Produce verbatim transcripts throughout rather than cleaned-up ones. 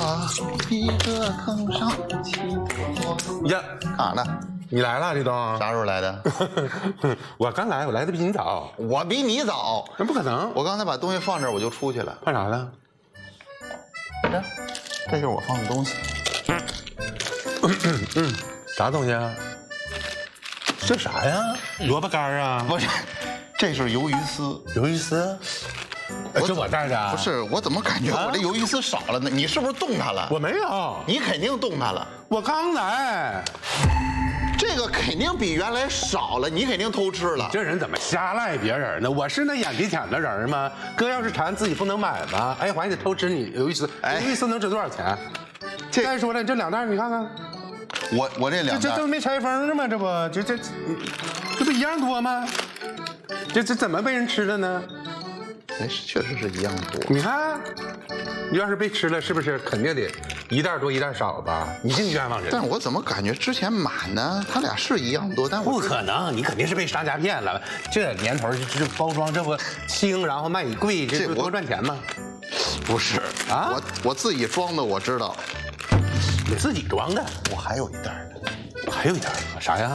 啊，一个坑上七朵。 呀， 干啥呢？ 你来了，李东？ 啥时候来的？ 我刚来，我来的比你早。 我比你早。 那不可能， 我刚才把东西放这儿，我就出去了。 干啥了？ 这，这就是我放的东西。 嗯嗯，啥东西啊？这啥呀？萝卜干啊？ 不是，这是鱿鱼丝。 鱿鱼丝？是我带的？ 不是，我怎么感觉我这鱿鱼丝少了呢？你是不是动它了？ 我没有。 你肯定动它了。 我刚来。 这个肯定比原来少了，你肯定偷吃了。 这人怎么瞎赖别人呢？我是那眼皮浅的人吗？哥要是馋，自己不能买吗？哎，我还得偷吃你鱿鱼丝。鱿鱼丝能值多少钱？这再说了，这两袋你看看。 我我这两袋， 这这都没拆封呢吗？这不，这这这不一样多吗？这这怎么被人吃了呢？ 哎，确实是一样多。 你看，你要是被吃了，是不是肯定得一袋多一袋少吧？你净冤枉人。 但我怎么感觉之前满呢？他俩是一样多，但我不可能，你肯定是被商家骗了。这年头这包装这不轻，然后卖你贵，这不多赚钱吗？ 不是啊，我我自己装的，我知道。 你自己装的？ 我还有一袋呢， 还有一袋啥呀？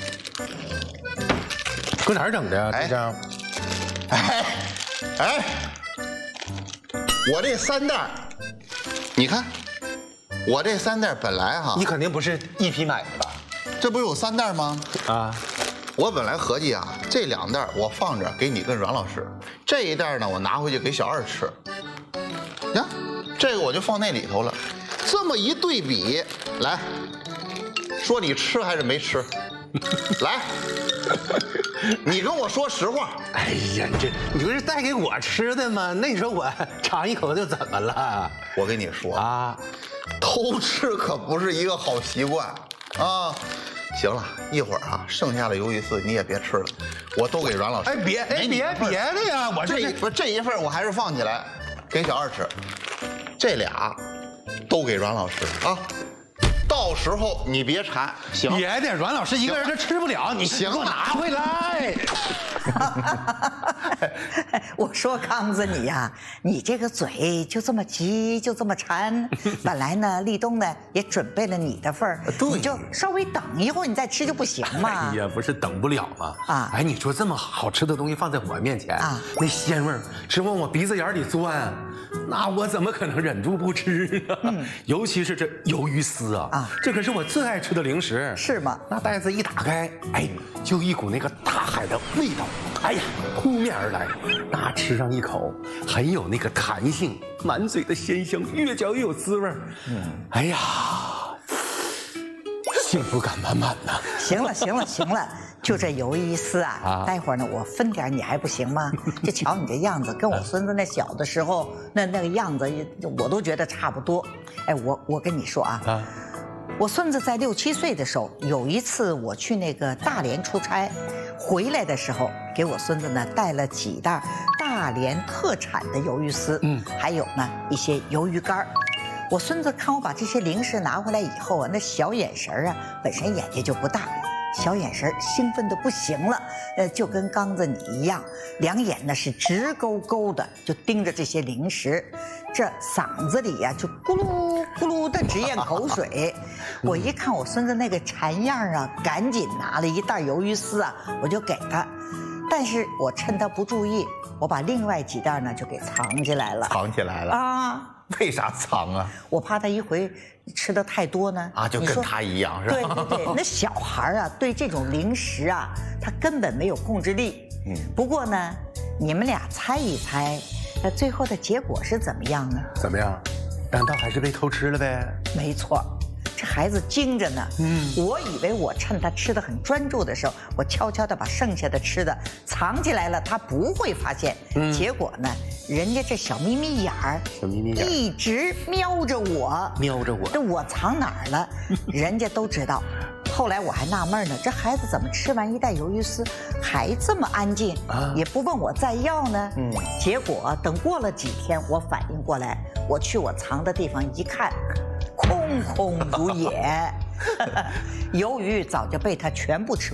搁哪儿整的呀？这张？ 哎哎，我这三袋，你看，我这三袋本来哈， 你肯定不是一批买的吧？ 这不是有三袋吗？啊，我本来合计啊，这两袋我放着给你跟阮老师，这一袋呢我拿回去给小二吃。呀，这个我就放那里头了。这么一对比，来说你吃还是没吃？来，你跟我说实话。 哎呀，这你不是带给我吃的吗？那你说我尝一口就怎么了？ 我跟你说啊， 偷吃可不是一个好习惯啊。行了，一会儿啊，剩下的鱿鱼丝你也别吃了，我都给阮老师。 哎，别哎别别的呀，我这不这一份我还是放起来给小二吃，这俩都给阮老师啊。到时候你别馋，行？ 别的，阮老师一个人他吃不了，你行给我拿回来。 我说刚子你呀、啊，你这个嘴就这么急，就这么馋。本来呢，立冬呢也准备了你的份儿，你就稍微等一会儿，你再吃就不行吗？ 哎呀，不是等不了吗？ 啊！ 哎，你说这么好吃的东西放在我面前啊， 那鲜味儿直往我鼻子眼里钻，那我怎么可能忍住不吃呢？嗯，尤其是这鱿鱼丝啊，啊，这可是我最爱吃的零食， 是吗？ 那袋子一打开，哎，就一股那个大海的味道，哎呀，扑面而来。那吃上一口，很有那个弹性，满嘴的鲜香，越嚼越有滋味。嗯，哎呀，幸福感满满呐！ 行了，行了，行了。就这鱿鱼丝啊，啊待会儿呢我分点你还不行吗？就瞧你这样子，跟我孙子那小的时候那那个样子，我都觉得差不多。哎，我我跟你说啊，啊我孙子在六七岁的时候，有一次我去那个大连出差，回来的时候给我孙子呢带了几袋大连特产的鱿鱼丝，嗯，还有呢一些鱿鱼干儿。我孙子看我把这些零食拿回来以后啊，那小眼神啊，本身眼睛就不大。小眼神兴奋的不行了，呃，就跟刚子你一样，两眼呢是直勾勾的，就盯着这些零食，这嗓子里呀、啊、就咕噜咕噜的直咽口水。我一看我孙子那个馋样啊，赶紧拿了一袋鱿鱼丝啊，我就给他，但是我趁他不注意，我把另外几袋呢就给藏起来了。 藏起来了啊？为啥藏啊？ 我怕他一回吃的太多呢啊，就跟他一样是吧？ 对对对，那小孩啊，对这种零食啊，他根本没有控制力。嗯，不过呢，你们俩猜一猜，那最后的结果是怎么样呢？ 怎么样？难道还是被偷吃了呗？ 没错。这孩子精着呢，嗯，我以为我趁他吃的很专注的时候，我悄悄的把剩下的吃的藏起来了，他不会发现。嗯，结果呢，人家这小眯眯眼儿， 小眯眯眼一直瞄着我， 瞄着我， 这我藏哪儿了？人家都知道。后来我还纳闷呢，这孩子怎么吃完一袋鱿鱼丝还这么安静，啊、也不问我再要呢？嗯，结果等过了几天，我反应过来，我去我藏的地方一看。空空如也，鱿鱼早就被他全部吃